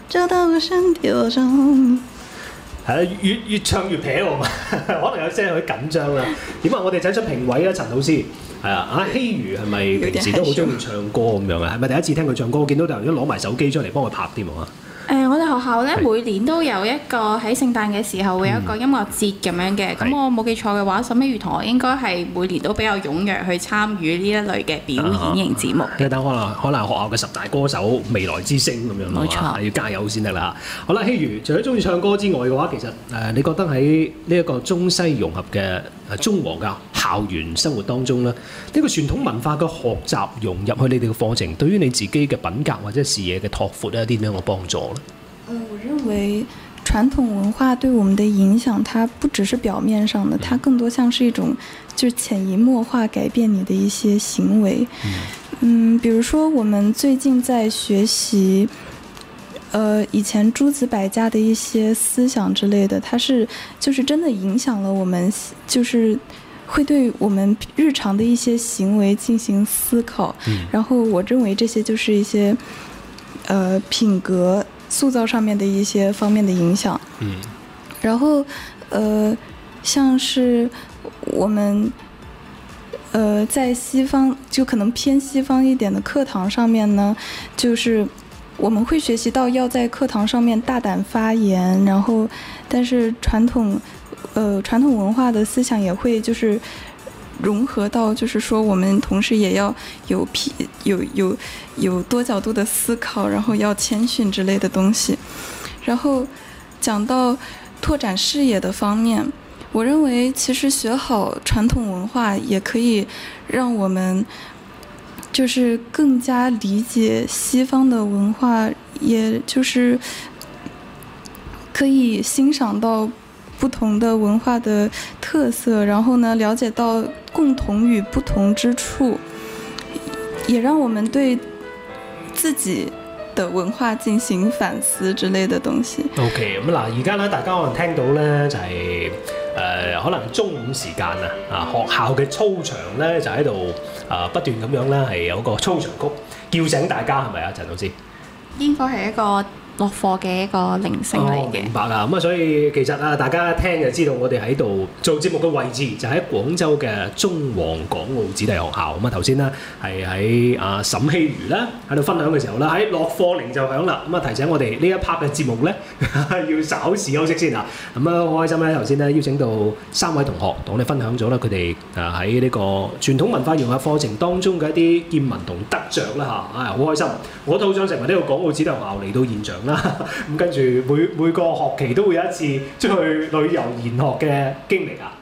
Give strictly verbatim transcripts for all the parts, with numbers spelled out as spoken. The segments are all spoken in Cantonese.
找到我身體我中。 係啊，越越唱越撇喎，可能有些許緊張啦。點啊？我哋請出評委啦，陳老師。係啊，阿希如係咪平時都好中意唱歌咁樣啊？係咪第一次聽佢唱歌？我見到突然間攞埋手機出嚟幫佢拍添啊！ 誒、呃，我哋學校咧每年都有一個喺聖誕嘅時候會有一個音樂節咁樣嘅，咁、嗯、我冇記錯嘅話，沈希如同學應該係每年都比較踴躍去參與呢一類嘅表演型節目。 你等、啊、可能可能學校嘅十大歌手、未來之星咁樣， 冇錯， 要加油先得啦。好啦，希如除咗中意唱歌之外嘅話，其實誒、呃，你覺得喺呢一個中西融合嘅誒中皇嘅校園生活當中咧，呢、這個傳統文化嘅學習融入去你哋嘅課程，對於你自己嘅品格或者視野嘅拓闊有啲咩嘅幫助咧？ 嗯，我認為傳統文化對我們的影響，它不只是表面上的，它更多像是一種就潛移默化改變你的一些行為。嗯，比如說我們最近在學習，呃，以前諸子百家的一些思想之類的，它是就是真的影響了我們，就是會對我們日常的一些行為進行思考。然後我認為這些就是一些，呃，品格塑造上面的一些方面的影響，嗯，然後，呃，像是我們，呃，在西方就可能偏西方一點的課堂上面呢，就是我們會學習到要在課堂上面大膽發言，然後，但是傳統，呃，傳統文化的思想也會就是融合到，就是說我們同時也要有批有有有多角度的思考，然後要謙遜之類的東西。然後講到拓展視野的方面，我認為其實學好傳統文化也可以讓我們就是更加理解西方的文化，也就是可以欣賞到不同的文化的特色，然後呢，了解到共同與不同之處，也讓我們對自己的文化進行反思之類的東西。 OK， 咁嗱，而家咧大家可能聽到咧就係、是、誒、呃，可能中午時間啊，啊學校嘅操場咧就喺度啊不斷咁樣咧係有個操場曲叫醒大家，係咪啊，陳老師？ 應該係一個落課嘅一個鈴聲嚟嘅。 明白啊！咁啊，所以其實啊，大家一聽就知道我哋喺度做節目嘅位置就喺廣州嘅中皇港澳子弟學校。咁啊，頭先咧係喺啊沈希如啦喺度分享嘅時候啦，喺落課鈴就響啦。咁啊，提醒我哋呢一 part 嘅節目咧要稍事休息先啊。咁啊，好開心咧！頭先咧邀請到三位同學同我哋分享咗啦，佢哋啊喺呢個傳統文化融合課程當中嘅一啲見聞同得着啦嚇。啊，好開心！我都好想成為呢個港澳子弟學校嚟到現場啦。咁跟住每每個學期都會有一次出去旅遊研學嘅經歷啊！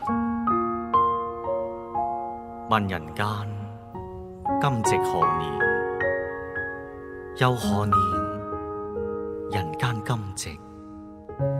問人間今夕何年？又何年？人間今夕。